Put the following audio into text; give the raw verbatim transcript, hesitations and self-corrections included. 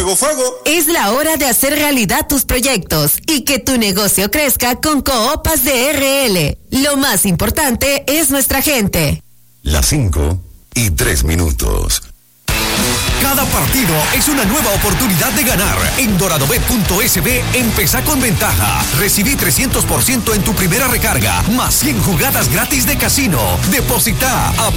fuego, fuego. Es la hora de hacer realidad tus proyectos y que tu negocio crezca con Coopas de R L. Lo más importante es nuestra gente. Las cinco y tres minutos. Cada partido es una nueva oportunidad de ganar. En doradobet punto es be, empezá con ventaja. Recibí trescientos por ciento en tu primera recarga, más cien jugadas gratis de casino. Depositá,